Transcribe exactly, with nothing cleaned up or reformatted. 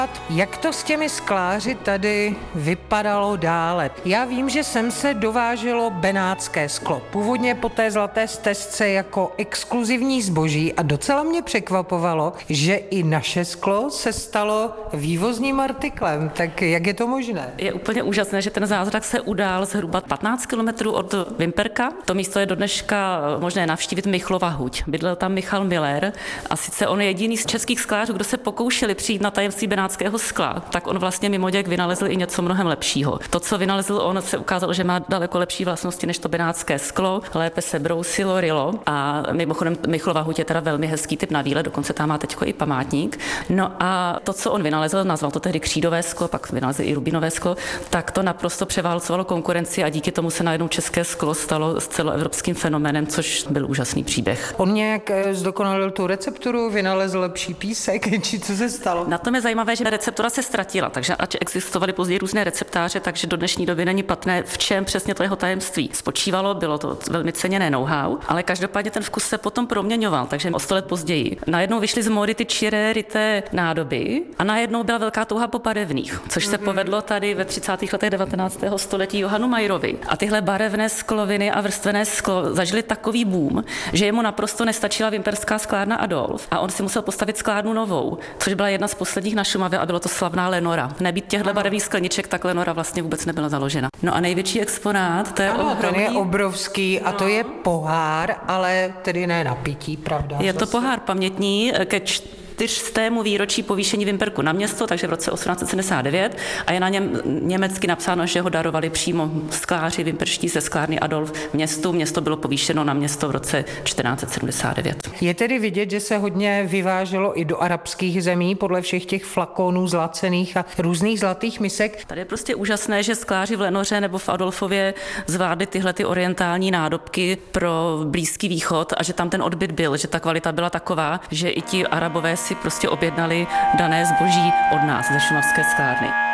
Jak to s těmi skláři tady vypadalo dále? Já vím, že sem se dováželo benátské sklo, původně po té zlaté stezce jako exkluzivní zboží a docela mě překvapovalo, že i naše sklo se stalo vývozním artiklem. Tak jak je to možné? Je úplně úžasné, že ten zázrak se udál zhruba patnáct kilometrů od Vimperka. To místo je do dneška možné navštívit Michlova huť. Bydlel tam Michal Miller a sice on je jediný z českých sklářů, kdo se pokoušeli přijít na tajemství benátského skla, tak on vlastně mimo děk vynalezl i něco mnohem lepšího. To, co vynalezl on, se ukázalo, že má daleko lepší vlastnosti než to benátské sklo, lépe se brousilo, rylo a mimochodem Michlova huť je teda velmi hezký typ na výlet, dokonce tam má teďko i památník. No a to, co on vynalezl, nazval to tehdy křídové sklo, pak vynalezl i rubinové sklo, tak to naprosto převálcovalo konkurenci a díky tomu se najednou české sklo stalo s celoevropským fenoménem, což byl úžasný příběh. On nějak zdokonalil tu recepturu, vynalezl lepší písek, či co se stalo? Na tom je zajímavé, že receptura se ztratila, takže ať existovaly později různé receptáře, takže do dnešní doby není patrné, v čem přesně to jeho tajemství spočívalo, bylo to velmi ceněné know-how, ale každopádně ten vkus se potom proměňoval, takže o sto let později. Najednou vyšly z módy ty čiré ryté nádoby a najednou byla velká touha po barevných, což se povedlo tady ve třicátých letech devatenáctého století Johanu Mayerovi. A tyhle barevné skloviny a vrstvené sklo zažili takový boom, že jemu naprosto nestačila vimperská sklárna Adolf a on si musel postavit sklárnu novou, což byla jedna z posledních na Šumavě a bylo to slavná Lenora. Nebýt těchto barevných skleniček, tak Lenora vlastně vůbec nebyla založena. No a největší exponát, to je ano, ohromný. Ten je obrovský a to je pohár, ale tedy ne na pití, pravda? Je to pohár pamětní ke čtyřstému výročí povýšení Vimperku na město, takže v roce osmnáct set sedmdesát devět a je na něm německy napsáno, že ho darovali přímo skláři vimperští ze sklárny Adolf městu. Město bylo povýšeno na město v roce čtrnáct set sedmdesát devět. Je tedy vidět, že se hodně vyváželo i do arabských zemí podle všech těch flakonů zlacených a různých zlatých misek. Tady je prostě úžasné, že skláři v Lenoře nebo v Adolfově zvládli tyhle ty orientální nádobky pro Blízký východ a že tam ten odbyt byl, že ta kvalita byla taková, že i ti Arabové si prostě objednali dané zboží od nás ze šumavské sklárny.